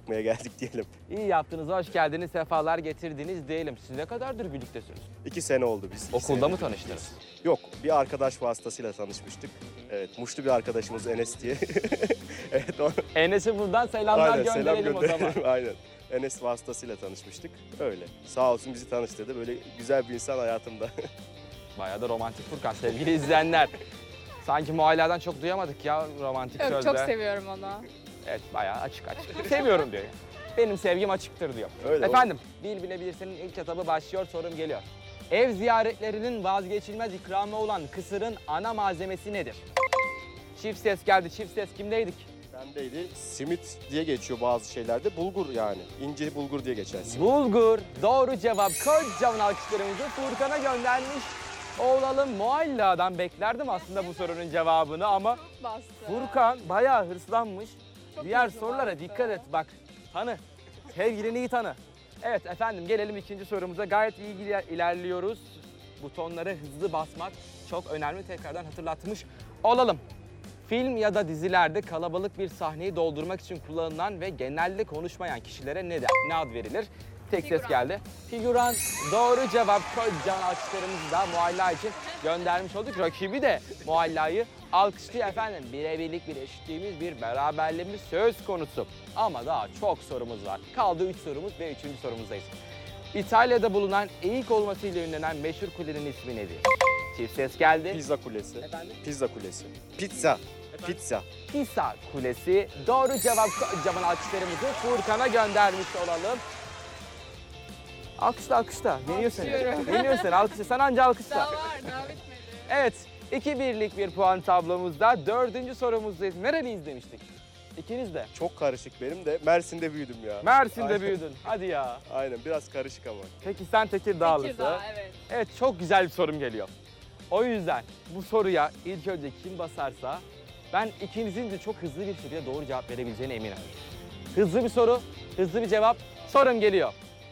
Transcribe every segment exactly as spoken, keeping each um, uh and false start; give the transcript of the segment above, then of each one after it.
çekmeye geldik diyelim. İyi yaptınız, hoş geldiniz, sefalar getirdiniz diyelim. Siz ne kadardır birliktesiniz? İki sene oldu biz. İki Okulda senedir mı tanıştınız? Yok, bir arkadaş vasıtasıyla tanışmıştık. Evet, Muşlu bir arkadaşımız Enes diye. Evet, o... Enes'e buradan selamlar Aynen, selam gönderelim o zaman. gönderelim. Aynen. Enes vasıtasıyla tanışmıştık. Öyle. Sağ olsun bizi tanıştırdı. Böyle güzel bir insan hayatımda. Bayağı da romantik Furkan sevgili izleyenler. Sanki Mualla'dan çok duyamadık ya romantik Yok, sözler. çok seviyorum onu. Evet, bayağı açık açık. Seviyorum diyor. Benim sevgim açıktır diyor. Öyle, Efendim, Bil Bilebilirsin'in ilk etabı başlıyor, sorum geliyor. Ev ziyaretlerinin vazgeçilmez ikramı olan kısırın ana malzemesi nedir? Çift ses geldi, çift ses kimdeydik? Bendeydi. Simit diye geçiyor bazı şeylerde. Bulgur yani. İnce bulgur diye geçer. Simit. Bulgur. Doğru cevap. Kocaman alkışlarımızı Furkan'a göndermiş olalım. Mualla'dan beklerdim aslında bu sorunun cevabını ama Bastı. Furkan bayağı hırslanmış. Çok Diğer hızlı sorulara bastı. dikkat et bak. Tanı. Sevgilini iyi tanı. Evet efendim, gelelim ikinci sorumuza. Gayet iyi iler- ilerliyoruz. Butonları hızlı basmak çok önemli. Tekrardan hatırlatmış olalım. Film ya da dizilerde kalabalık bir sahneyi doldurmak için kullanılan ve genelde konuşmayan kişilere ne der? Ne ad verilir? Tek ses Figüran. geldi. Figüran doğru cevap. Kocaman alkışlarımızı da Mualla için göndermiş olduk. Rakibi de Mualla'yı alkışlıyor efendim. Birebirlik bir eşitliğimiz, bir beraberliğimiz söz konusu. Ama daha çok sorumuz var. Kaldı üç sorumuz ve üçüncü sorumuzdayız. İtalya'da bulunan eğik olmasıyla ünlenen meşhur kulenin ismi nedir? Çift ses geldi. Pizza kulesi. Efendim? Pizza kulesi. Pizza. Pizza. Pisa Kulesi. Doğru cevap. Kocaman alkışlarımızı Furkan'a göndermiş olalım. Alkışla alkışla. Yeniyor seni. Alkışlıyorum. Yeniyor seni. Alkışla. Sen anca alkışla. Daha var, daha bitmedi. Evet. iki birlik bir puan tablomuzda. Dördüncü sorumuzdayız. Nereliyiz demiştik? İkiniz de. Çok karışık benim de. Mersin'de büyüdüm ya. Mersin'de Aynen. büyüdün. Hadi ya. Aynen, biraz karışık ama. Peki sen Tekirdağlısın. Tekirdağ, evet. Evet, çok güzel bir sorum geliyor. O yüzden bu soruya ilk önce kim basarsa ben ikinizin de çok hızlı bir şekilde doğru cevap verebileceğine eminim. Hızlı bir soru, hızlı bir cevap. Sorum geliyor.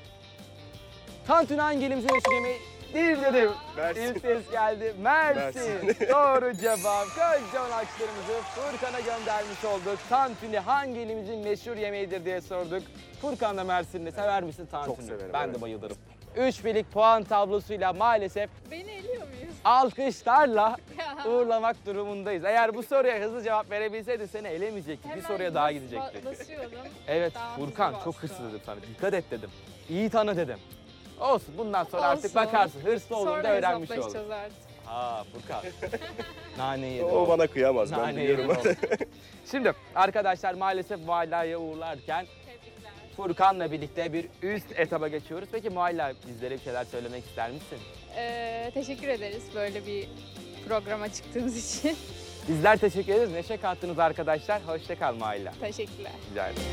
Tantuni hangi ilimizin meşhur yemeği? Değil dedim. Mersin. İlk ses geldi. Mersin. Mersin. Doğru cevap. Kocaman alkışlarımızı Furkan'a göndermiş olduk. Tantuni hangi ilimizin meşhur yemeğidir diye sorduk. Furkan da Mersin'de sever misin tantuni? Çok severim, Ben evet. de bayılırım. üç birlik puan tablosuyla maalesef Beni eliyor muyuz? alkışlarla Ya. uğurlamak durumundayız. Eğer bu soruya hızlı cevap verebilseydin seni elemeyecektik. Bir Hemen soruya daha bas- gidecektik. ba- Basıyordum. Evet Daha Furkan hızlı çok bastı. hırslı dedim sana. Dikkat et dedim. İyi tanı dedim. Olsun, bundan sonra artık Olsun. bakarsın. Hırslı olduğunu da Sonra öğrenmiş oldun. hesaplaşacağız artık. Ha Furkan. Nane yedi. O bana kıyamaz, ben Nane yedi. biliyorum. Şimdi arkadaşlar maalesef Mualla'ya uğurlarken Tebrikler. Furkan'la birlikte bir üst etaba geçiyoruz. Peki Mualla, bizlere bir şeyler söylemek ister misin? Ee, teşekkür ederiz böyle bir programa çıktığınız için. Bizler teşekkür ederiz. Neşe kattınız arkadaşlar. Hoşça kal Mualla. Teşekkürler. Rica ederim.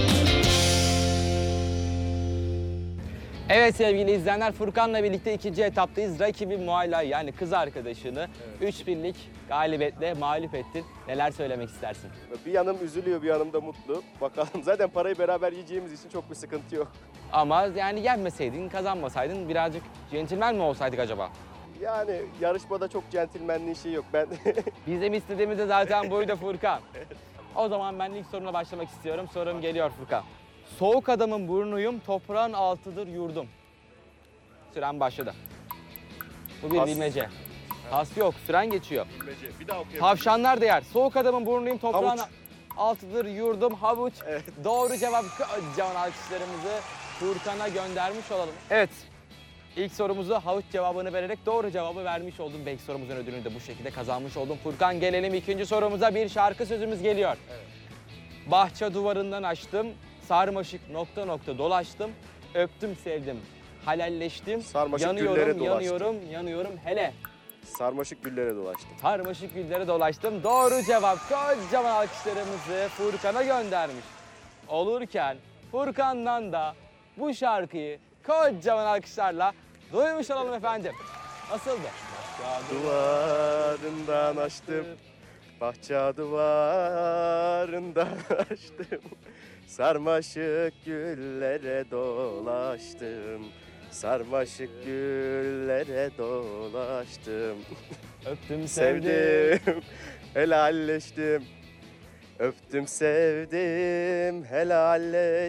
Evet sevgili izleyenler, Furkan'la birlikte ikinci etaptayız. Rakibi Mualla, yani kız arkadaşını üç birlik galibiyetle mağlup ettin. Neler söylemek istersin? Bir yanım üzülüyor, bir yanım da mutlu. Bakalım, zaten parayı beraber yiyeceğimiz için çok bir sıkıntı yok. Ama yani yenmeseydin, kazanmasaydın birazcık centilmen mi olsaydık acaba? Yani yarışmada çok centilmenliğin şeyi yok. Ben Bizim istediğimiz de zaten buydu Furkan. O zaman ben ilk soruna başlamak istiyorum. Sorum geliyor Furkan. Soğuk adamın burnuyum, toprağın altıdır yurdum. Süren başladı. Bu bir Pas. bilmece. Pas yok, süren geçiyor. bir daha okuyalım. Tavşanlar da yer. Soğuk adamın burnuyum, toprağın Havuç. altıdır yurdum, havuç. Evet. Doğru cevap. Kocaman alkışlarımızı Furkan'a göndermiş olalım. Evet. İlk sorumuzu havuç cevabını vererek doğru cevabı vermiş oldum. Belki sorumuzun ödülünü de bu şekilde kazanmış oldum. Furkan, gelelim ikinci sorumuza. Bir şarkı sözümüz geliyor. Evet. Bahçe duvarından açtım, sarmaşık nokta nokta dolaştım, öptüm sevdim, halalleştim, Sarmaşık yanıyorum, güllere dolaştım. yanıyorum, yanıyorum hele. Sarmaşık güllere dolaştım. Sarmaşık güllere dolaştım. Doğru cevap. Kocaman alkışlarımızı Furkan'a göndermiş olurken Furkan'dan da bu şarkıyı kocaman alkışlarla duymuş olalım efendim. Nasıldı? Duvarından açtım, bahçe duvarından açtım. Sarmaşık güllere dolaştım, sarmaşık güllere dolaştım. Öptüm sevdim. Sevdim, helalleştim. Öptüm sevdim, helalleştim.